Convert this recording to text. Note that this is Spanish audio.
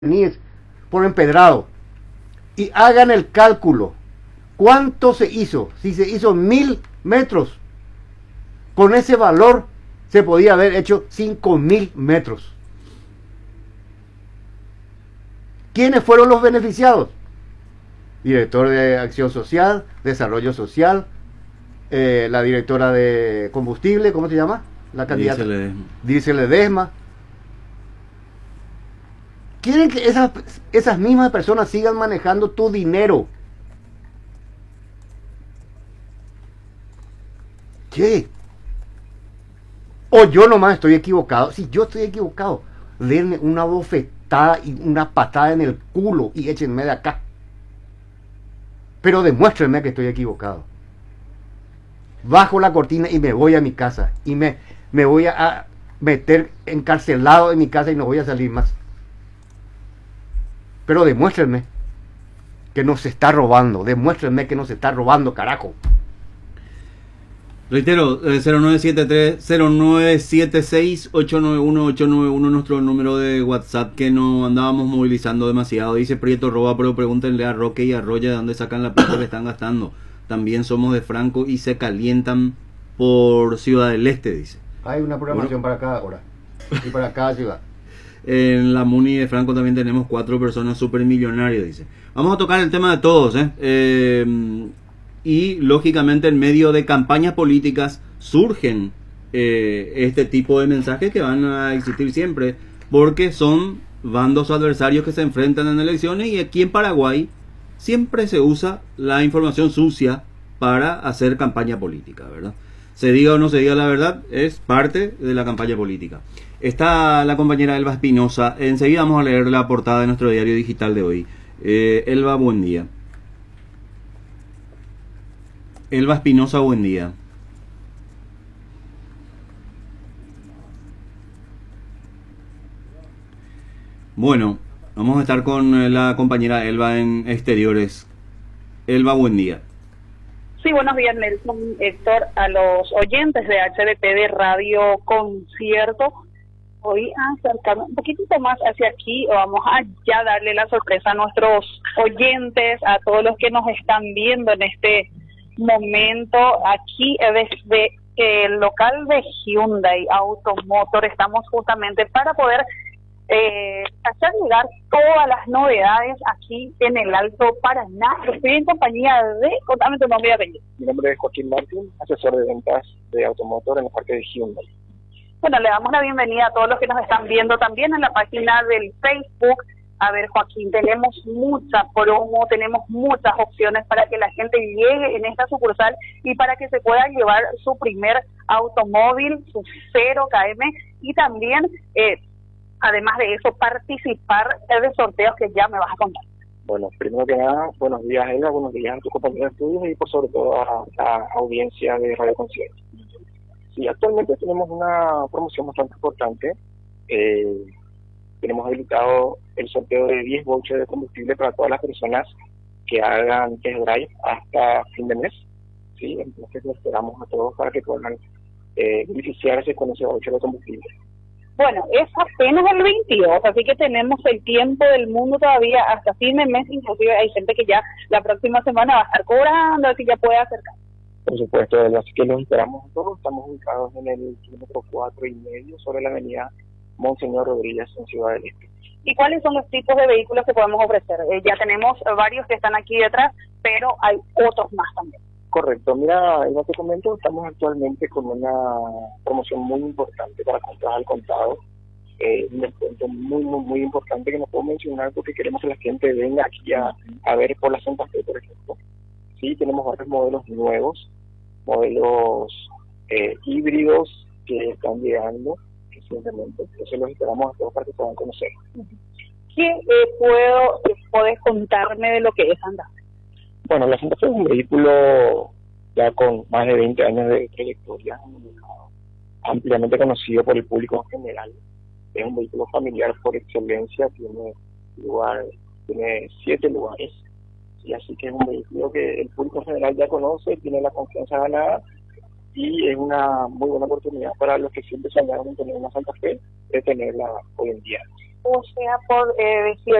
Nies por empedrado y hagan el cálculo. ¿Cuánto se hizo? Si se hizo 1000 metros, con ese valor se podía haber hecho 5000 metros. ¿Quiénes fueron los beneficiados? Director de Acción Social, Desarrollo Social, la directora de combustible, ¿cómo se llama? La candidata. Dice Ledesma. Quieren que esas mismas personas sigan manejando tu dinero. ¿Qué? O yo nomás estoy equivocado. Si yo estoy equivocado, denme una bofetada y una patada en el culo y échenme de acá. Pero demuéstrenme que estoy equivocado. Bajo la cortina y me voy a mi casa. Y me voy a meter encarcelado en mi casa y no voy a salir más. Pero demuéstrenme que nos está robando. Demuéstrenme que nos está robando, carajo. Reitero, 0976-891-891, nuestro número de WhatsApp, que no andábamos movilizando demasiado. Dice Prieto Roba, pero pregúntenle a Roque y a Roya de dónde sacan la plata que están gastando. También somos de Franco y se calientan por Ciudad del Este, dice. Hay una programación para cada hora y para cada ciudad. En la Muni de Franco también tenemos 4 personas supermillonarias, dice. Vamos a tocar el tema de todos, y lógicamente en medio de campañas políticas surgen este tipo de mensajes que van a existir siempre, porque son bandos adversarios que se enfrentan en elecciones, y aquí en Paraguay siempre se usa la información sucia para hacer campaña política, ¿verdad? Se diga o no se diga la verdad, es parte de la campaña política. Está la compañera Elba Espinosa. Enseguida vamos a leer la portada de nuestro diario digital de hoy. Elba, buen día. Elba Espinosa, buen día. Bueno, vamos a estar con la compañera Elba en exteriores. Elba, buen día. Sí, buenos días, Nelson, Héctor, a los oyentes de HDP de Radio Concierto. Voy a acercarme un poquitito más hacia aquí, vamos a ya darle la sorpresa a nuestros oyentes, a todos los que nos están viendo en este momento, aquí desde el local de Hyundai Automotor. Estamos justamente para poder hacer llegar todas las novedades aquí en el Alto Paraná. Estoy en compañía de, contame tu nombre y apellido. Mi nombre es Joaquín Martín, asesor de ventas de Automotor en la parte de Hyundai. Bueno, le damos la bienvenida a todos los que nos están viendo también en la página del Facebook. A ver, Joaquín, tenemos mucha promo, tenemos muchas opciones para que la gente llegue en esta sucursal y para que se pueda llevar su primer automóvil, su 0 km, y también, además de eso, participar de sorteos que ya me vas a contar. Bueno, primero que nada, buenos días, Elba, buenos días a tus compañeros de estudios y por sobre todo a la audiencia de Radio Concierto. Sí, actualmente tenemos una promoción bastante importante. Tenemos habilitado el sorteo de 10 vouchers de combustible para todas las personas que hagan test drive hasta fin de mes. Sí, entonces los esperamos a todos para que puedan beneficiarse con ese voucher de combustible. Bueno, es apenas el 22, así que tenemos el tiempo del mundo todavía hasta fin de mes. Inclusive hay gente que ya la próxima semana va a estar cobrando, así que puede acercar. Por supuesto, así que los esperamos a todos. Estamos ubicados en el kilómetro 4,5 sobre la avenida Monseñor Rodríguez en Ciudad del Este. ¿Y cuáles son los tipos de vehículos que podemos ofrecer? Ya tenemos varios que están aquí detrás, pero hay otros más también. Correcto. Mira, en te comento, estamos actualmente con una promoción muy importante para compras al contado. Un descuento muy importante que no puedo mencionar porque queremos que la gente venga aquí a ver por la Santa Fe, por ejemplo. Sí, tenemos varios modelos nuevos, modelos híbridos que están llegando recientemente. Entonces los esperamos a todos para que puedan conocer. ¿Qué podés contarme de lo que es Santa Fe? Bueno, la Santa Fe es un vehículo ya con más de 20 años de trayectoria, ampliamente conocido por el público en general. Es un vehículo familiar por excelencia, tiene 7 lugares. Y así que es un vehículo que el público en general ya conoce, tiene la confianza ganada y es una muy buena oportunidad para los que siempre soñaron en tener una Santa Fe de tenerla hoy en día. o sea por decir